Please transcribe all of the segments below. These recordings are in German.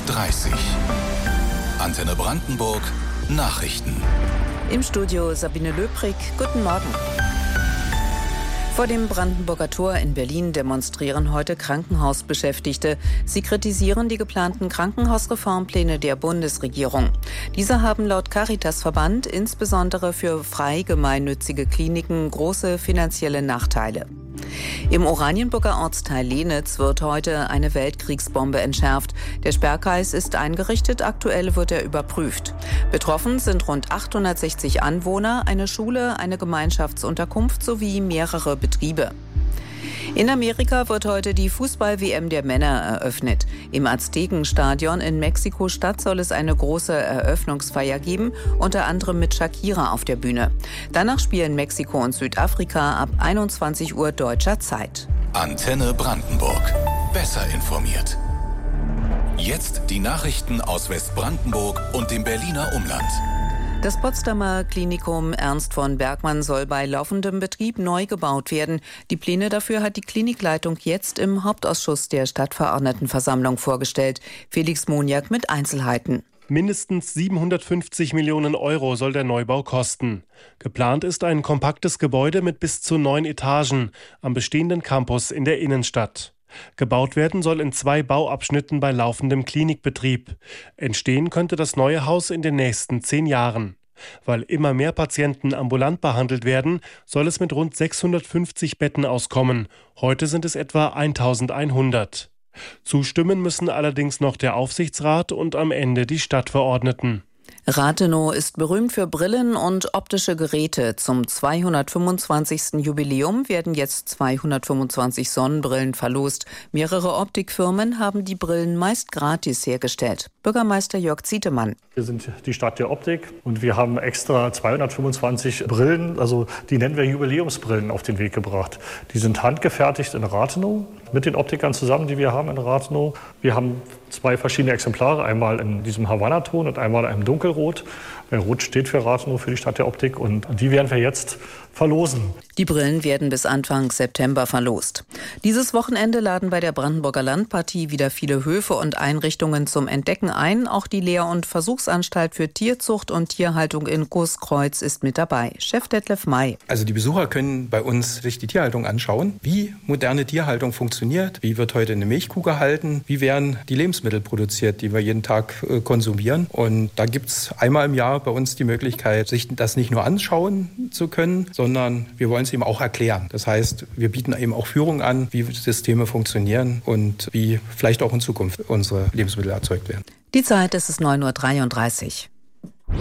Antenne Brandenburg Nachrichten. Im Studio Sabine Löbrig. Guten Morgen. Vor dem Brandenburger Tor in Berlin demonstrieren heute Krankenhausbeschäftigte. Sie kritisieren die geplanten Krankenhausreformpläne der Bundesregierung. Diese haben laut Caritasverband insbesondere für frei gemeinnützige Kliniken große finanzielle Nachteile. Im Oranienburger Ortsteil Lenitz wird heute eine Weltkriegsbombe entschärft. Der Sperrkreis ist eingerichtet, aktuell wird er überprüft. Betroffen sind rund 860 Anwohner, eine Schule, eine Gemeinschaftsunterkunft sowie mehrere Betriebe. In Amerika wird heute die Fußball-WM der Männer eröffnet. Im Aztekenstadion in Mexiko-Stadt soll es eine große Eröffnungsfeier geben, unter anderem mit Shakira auf der Bühne. Danach spielen Mexiko und Südafrika ab 21 Uhr deutscher Zeit. Antenne Brandenburg. Besser informiert. Jetzt die Nachrichten aus Westbrandenburg und dem Berliner Umland. Das Potsdamer Klinikum Ernst von Bergmann soll bei laufendem Betrieb neu gebaut werden. Die Pläne dafür hat die Klinikleitung jetzt im Hauptausschuss der Stadtverordnetenversammlung vorgestellt. Felix Moniak mit Einzelheiten. Mindestens 750 Millionen Euro soll der Neubau kosten. Geplant ist ein kompaktes Gebäude mit bis zu 9 Etagen am bestehenden Campus in der Innenstadt. Gebaut werden soll in 2 Bauabschnitten bei laufendem Klinikbetrieb. Entstehen könnte das neue Haus in den nächsten 10 Jahren. Weil immer mehr Patienten ambulant behandelt werden, soll es mit rund 650 Betten auskommen. Heute sind es etwa 1100. Zustimmen müssen allerdings noch der Aufsichtsrat und am Ende die Stadtverordneten. Rathenow ist berühmt für Brillen und optische Geräte. Zum 225. Jubiläum werden jetzt 225 Sonnenbrillen verlost. Mehrere Optikfirmen haben die Brillen meist gratis hergestellt. Bürgermeister Jörg Zietemann. Wir sind die Stadt der Optik und wir haben extra 225 Brillen, also die nennen wir Jubiläumsbrillen, auf den Weg gebracht. Die sind handgefertigt in Rathenow mit den Optikern zusammen, die wir haben in Rathenow. Wir haben 2 verschiedene Exemplare, einmal in diesem Havanna-Ton und einmal in einem Dunkelrot. Rot steht für Rathenow, für die Stadt der Optik, und die werden wir jetzt verlosen. Die Brillen werden bis Anfang September verlost. Dieses Wochenende laden bei der Brandenburger Landpartie wieder viele Höfe und Einrichtungen zum Entdecken ein. Auch die Lehr- und Versuchsanstalt für Tierzucht und Tierhaltung in Großkreuz ist mit dabei. Chef Detlef May. Also die Besucher können bei uns sich die Tierhaltung anschauen, wie moderne Tierhaltung funktioniert, wie wird heute eine Milchkuh gehalten, wie werden die Lebensmittel produziert, die wir jeden Tag konsumieren. Und da gibt es einmal im Jahr bei uns die Möglichkeit, sich das nicht nur anschauen zu können, sondern wir wollen es eben auch erklären. Das heißt, wir bieten eben auch Führungen an, wie Systeme funktionieren und wie vielleicht auch in Zukunft unsere Lebensmittel erzeugt werden. Die Zeit ist es 9:33 Uhr.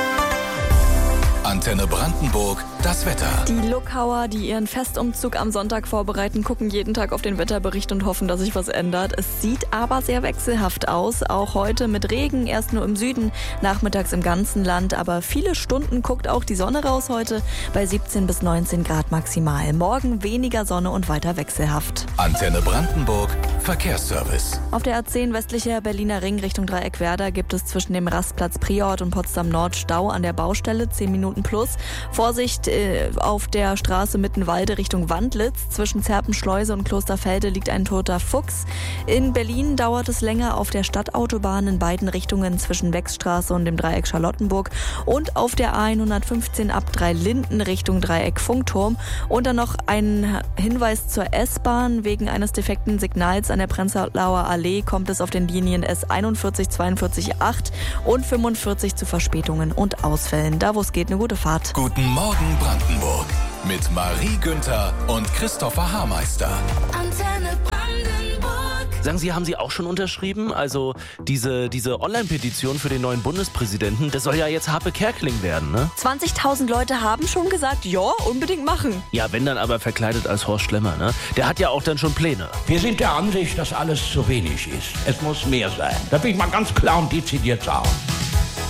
Antenne Brandenburg, das Wetter. Die Luckauer, die ihren Festumzug am Sonntag vorbereiten, gucken jeden Tag auf den Wetterbericht und hoffen, dass sich was ändert. Es sieht aber sehr wechselhaft aus. Auch heute mit Regen, erst nur im Süden, nachmittags im ganzen Land. Aber viele Stunden guckt auch die Sonne raus heute bei 17 bis 19 Grad maximal. Morgen weniger Sonne und weiter wechselhaft. Antenne Brandenburg, Verkehrsservice. Auf der A10 westlicher Berliner Ring Richtung Dreieckwerder gibt es zwischen dem Rastplatz Priort und Potsdam Nord Stau an der Baustelle, 10 Minuten plus. Vorsicht auf der Straße Mittenwalde Richtung Wandlitz. Zwischen Zerpenschleuse und Klosterfelde liegt ein toter Fuchs. In Berlin dauert es länger auf der Stadtautobahn in beiden Richtungen zwischen Wechsstraße und dem Dreieck Charlottenburg. Und auf der A115 ab Dreilinden Richtung Dreieck Funkturm. Und dann noch ein Hinweis zur S-Bahn. Wegen eines defekten Signals an der Prenzlauer Allee kommt es auf den Linien S41, 42, 8 und 45 zu Verspätungen und Ausfällen. Da, wo es geht, eine gute Fahrt. Guten Morgen Brandenburg mit Marie Günther und Christopher Haarmeister. Antenne Brandenburg. Sagen Sie, haben Sie auch schon unterschrieben? Also diese Online-Petition für den neuen Bundespräsidenten, das soll ja jetzt Harpe Kerkeling werden, ne? 20.000 Leute haben schon gesagt, ja, unbedingt machen. Ja, wenn dann aber verkleidet als Horst Schlemmer, ne? Der hat ja auch dann schon Pläne. Wir sind der Ansicht, dass alles zu wenig ist. Es muss mehr sein. Das will ich mal ganz klar und dezidiert sagen.